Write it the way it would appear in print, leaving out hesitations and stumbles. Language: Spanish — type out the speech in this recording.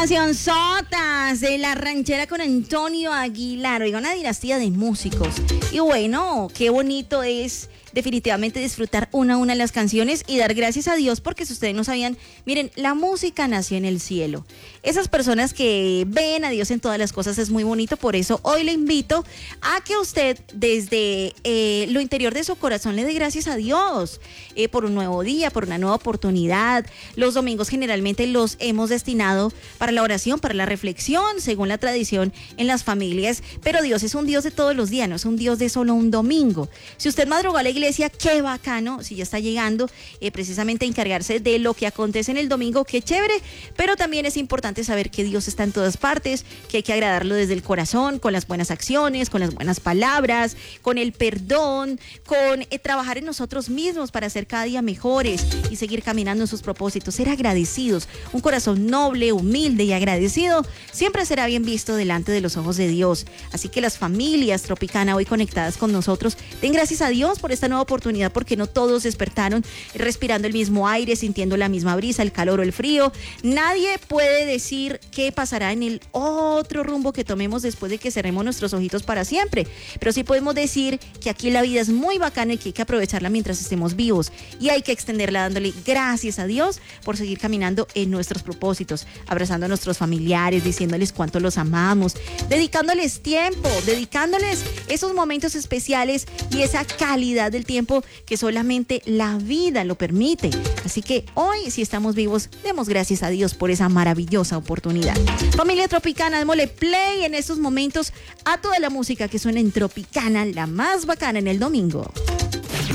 canción Sotas de La Ranchera con Antonio Aguilar. Oiga, una dinastía de músicos. Y bueno, qué bonito es definitivamente disfrutar una a una las canciones y dar gracias a Dios, porque si ustedes no sabían, miren, la música nació en el cielo. Esas personas que ven a Dios en todas las cosas es muy bonito, por eso hoy le invito a que usted desde lo interior de su corazón le dé gracias a Dios por un nuevo día, por una nueva oportunidad. Los domingos generalmente los hemos destinado para la oración, para la reflexión, según la tradición en las familias, pero Dios es un Dios de todos los días, no es un Dios de solo un domingo. Si usted madrugó a la iglesia, qué bacano, si ya está llegando precisamente a encargarse de lo que acontece en el domingo, qué chévere, pero también es importante saber que Dios está en todas partes, que hay que agradarlo desde el corazón, con las buenas acciones, con las buenas palabras, con el perdón, con trabajar en nosotros mismos para ser cada día mejores y seguir caminando en sus propósitos, ser agradecidos. Un corazón noble, humilde y agradecido siempre será bien visto delante de los ojos de Dios. Así que las familias Tropicana hoy conectadas con nosotros, den gracias a Dios por esta nueva oportunidad, porque no todos despertaron respirando el mismo aire, sintiendo la misma brisa, el calor o el frío. Nadie puede decir qué pasará en el otro rumbo que tomemos después de que cerremos nuestros ojitos para siempre, pero sí podemos decir que aquí la vida es muy bacana y que hay que aprovecharla mientras estemos vivos, y hay que extenderla dándole gracias a Dios por seguir caminando en nuestros propósitos, abrazando a nuestros familiares, diciéndoles cuánto los amamos, dedicándoles tiempo, dedicándoles esos momentos especiales y esa calidad del tiempo que solamente la vida lo permite. Así que hoy, si estamos vivos, demos gracias a Dios por esa maravillosa oportunidad. Familia Tropicana, démosle play en estos momentos a toda la música que suena en Tropicana, la más bacana en el domingo.